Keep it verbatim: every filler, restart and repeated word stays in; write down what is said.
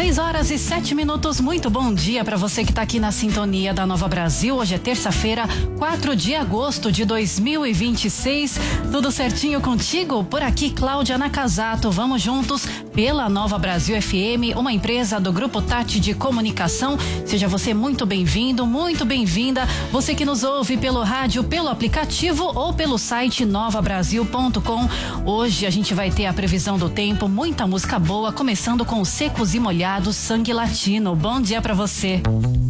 seis horas e sete minutos, muito bom dia para você que está aqui na sintonia da Nova Brasil. Hoje é terça-feira, quatro de agosto de dois mil e vinte e seis. Tudo certinho contigo? Por aqui, Cláudia Nakazato. Vamos juntos pela Nova Brasil F M, uma empresa do Grupo Tati de Comunicação. Seja você muito bem-vindo, muito bem-vinda. Você que nos ouve pelo rádio, pelo aplicativo ou pelo site nova brasil ponto com. Hoje a gente vai ter a previsão do tempo, muita música boa, começando com Secos e Molhados, Sangue Latino. Bom dia pra você.